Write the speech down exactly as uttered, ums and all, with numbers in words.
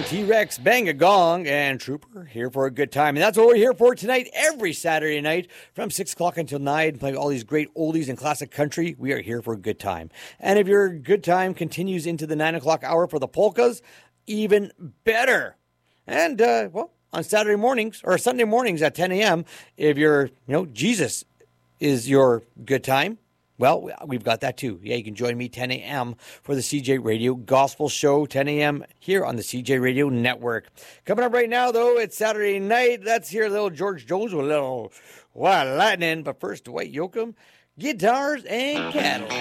T-Rex, Bang a Gong, and Trooper here for a good time. And that's what we're here for tonight, every Saturday night from six o'clock until nine, playing all these great oldies and classic country. We are here for a good time. And if your good time continues into the nine o'clock hour for the polkas, even better. And, uh, well, on Saturday mornings or Sunday mornings at ten a.m., if you're, you know, Jesus is your good time, well, we've got that too. Yeah, you can join me ten a.m. for the C J Radio Gospel Show, ten a.m. here on the C J Radio Network. Coming up right now, though, it's Saturday night. Let's hear little George Jones with a little Wild Lightning. But first, Dwight Yoakam, guitars and cattle.